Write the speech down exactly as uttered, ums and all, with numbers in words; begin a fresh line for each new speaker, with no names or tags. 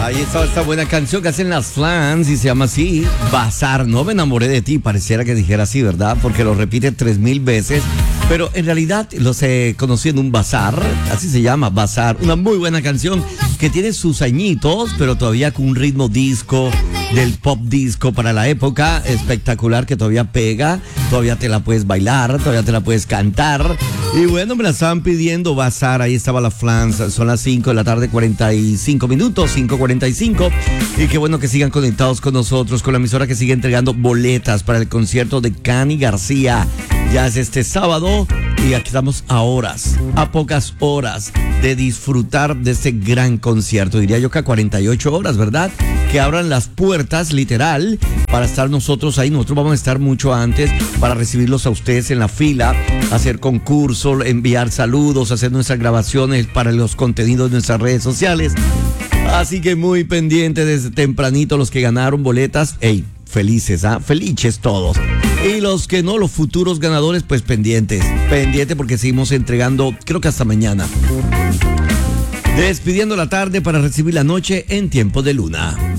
Ahí está esta buena canción que hacen las Flans y se llama así, Bazar. No me enamoré de ti, pareciera que dijera así, ¿verdad? Porque lo repite tres mil veces. Pero en realidad los he conocido en un bazar, así se llama, Bazar. Una muy buena canción que tiene sus añitos, pero todavía con un ritmo disco, del pop disco para la época, espectacular, que todavía pega, todavía te la puedes bailar, todavía te la puedes cantar. Y bueno, me la estaban pidiendo, Bazar, ahí estaba la Flans, son las cinco de la tarde, cuarenta y cinco minutos, cinco cuarenta y cinco. Y qué bueno que sigan conectados con nosotros, con la emisora que sigue entregando boletas para el concierto de Cani García. Ya es este sábado y aquí estamos a horas, a pocas horas de disfrutar de este gran concierto. Diría yo que a cuarenta y ocho horas, ¿verdad? Que abran las puertas, literal, para estar nosotros ahí. Nosotros vamos a estar mucho antes para recibirlos a ustedes en la fila, hacer concursos, enviar saludos, hacer nuestras grabaciones para los contenidos de nuestras redes sociales. Así que muy pendientes desde tempranito los que ganaron boletas. ¡Ey! Felices, ¿ah? Felices todos. Y los que no, los futuros ganadores, pues pendientes. Pendientes porque seguimos entregando, creo que hasta mañana. Despidiendo la tarde para recibir la noche en Tiempo de Luna.